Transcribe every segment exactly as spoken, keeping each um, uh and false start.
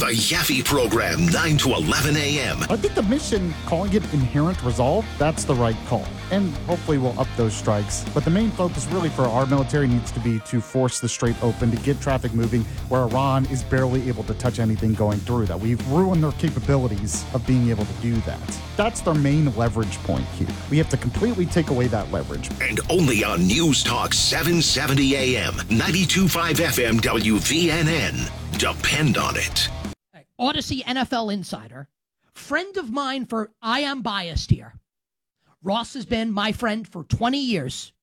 The Yaffe Program, nine to eleven a.m. I think the mission, calling it Inherent Resolve, that's the right call. And hopefully we'll up those strikes. But the main focus really for our military needs to be to force the Strait open, to get traffic moving, where Iran is barely able to touch anything going through that. We've ruined their capabilities of being able to do that. That's their main leverage point here. We have to completely take away that leverage. And only on News Talk seven seventy a.m., ninety-two point five F M W V N N. Depend on it. Odyssey N F L Insider, friend of mine for I am biased here. Ross has been my friend for twenty years.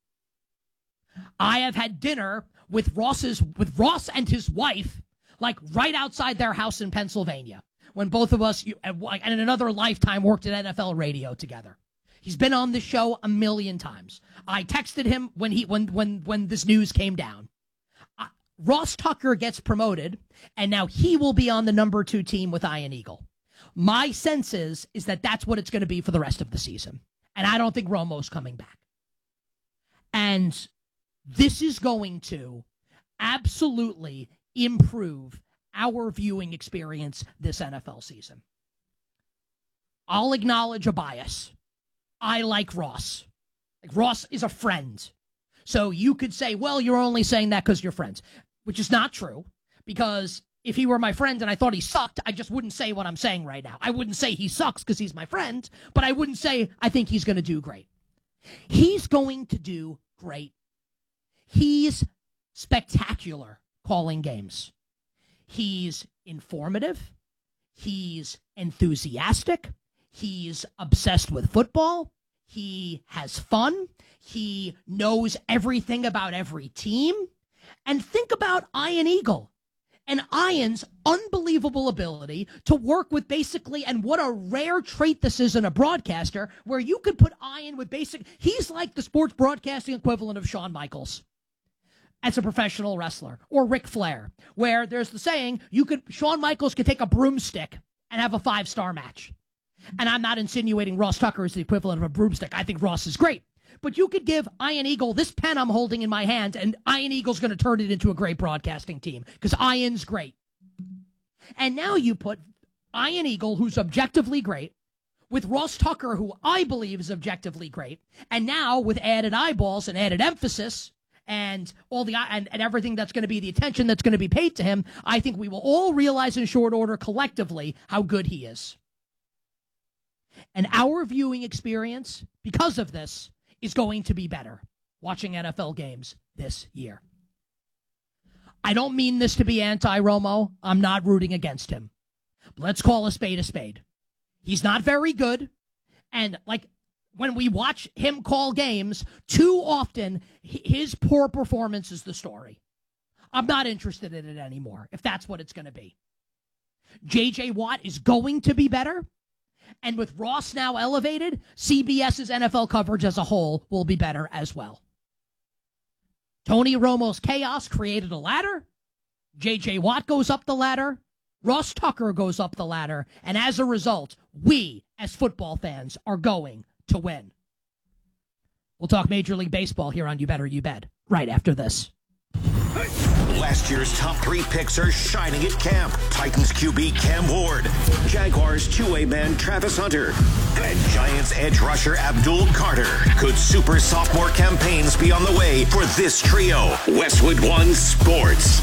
I have had dinner with Ross's with Ross and his wife, like right outside their house in Pennsylvania, when both of us, and in another lifetime, worked at N F L radio together. He's been on the show a million times. I texted him when he when when when this news came down. Ross Tucker gets promoted, and now he will be on the number two team with Ian Eagle. My sense is, is that that's what it's going to be for the rest of the season. And I don't think Romo's coming back. And this is going to absolutely improve our viewing experience this N F L season. I'll acknowledge a bias. I like Ross. Like, Ross is a friend. So you could say, well, you're only saying that because you're friends. Which is not true, because if he were my friend and I thought he sucked, I just wouldn't say what I'm saying right now. I wouldn't say he sucks because he's my friend, but I wouldn't say I think he's going to do great. He's going to do great. He's spectacular calling games. He's informative. He's enthusiastic. He's obsessed with football. He has fun. He knows everything about every team. And think about Ian Eagle and Ian's unbelievable ability to work with basically, and what a rare trait this is in a broadcaster, where you could put Ian with basic, he's like the sports broadcasting equivalent of Shawn Michaels as a professional wrestler, or Ric Flair, where there's the saying, you could, Shawn Michaels could take a broomstick and have a five-star match. And I'm not insinuating Ross Tucker is the equivalent of a broomstick. I think Ross is great. But you could give Ian Eagle this pen I'm holding in my hand, and Ian Eagle's going to turn it into a great broadcasting team, because Ian's great. And now you put Ian Eagle, who's objectively great, with Ross Tucker, who I believe is objectively great, and now with added eyeballs and added emphasis and all the and, and everything that's going to be the attention that's going to be paid to him, I think we will all realize in short order collectively how good he is. And our viewing experience, because of this, is going to be better watching N F L games this year. I don't mean this to be anti-Romo. I'm not rooting against him. But let's call a spade a spade. He's not very good. And like when we watch him call games, too often his poor performance is the story. I'm not interested in it anymore, if that's what it's going to be. J J Watt is going to be better. And with Ross now elevated, CBS's N F L coverage as a whole will be better as well. Tony Romo's chaos created a ladder. J J Watt goes up the ladder. Ross Tucker goes up the ladder. And as a result, we, as football fans, are going to win. We'll talk Major League Baseball here on You Better You Bet right after this. Last year's top three picks are shining at camp. Titans Q B Cam Ward, Jaguars two-way man Travis Hunter, and Giants edge rusher Abdul Carter. Could super sophomore campaigns be on the way for this trio? Westwood One Sports.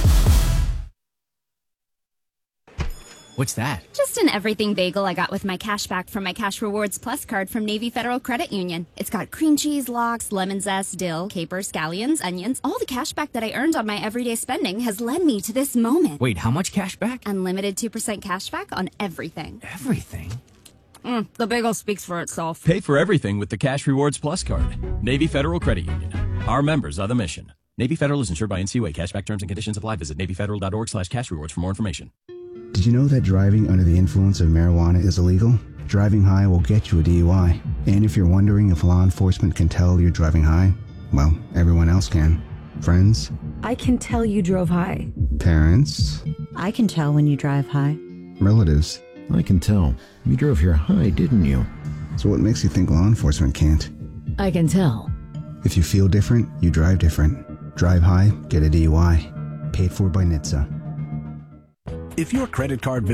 What's that? Just an everything bagel I got with my cash back from my Cash Rewards Plus card from Navy Federal Credit Union. It's got cream cheese, lox, lemon zest, dill, capers, scallions, onions. All the cash back that I earned on my everyday spending has led me to this moment. Wait, how much cash back? Unlimited two percent cash back on everything. Everything? Mm, the bagel speaks for itself. Pay for everything with the Cash Rewards Plus card. Navy Federal Credit Union. Our members are the mission. Navy Federal is insured by N C U A. Cashback terms and conditions apply. Visit NavyFederal.org slash cash rewards for more information. Did you know that driving under the influence of marijuana is illegal? Driving high will get you a D U I. And if you're wondering if law enforcement can tell you're driving high, well, everyone else can. Friends? I can tell you drove high. Parents? I can tell when you drive high. Relatives? I can tell. You drove here high, didn't you? So what makes you think law enforcement can't? I can tell. If you feel different, you drive different. Drive high, get a D U I. Paid for by N H T S A. If your credit card bill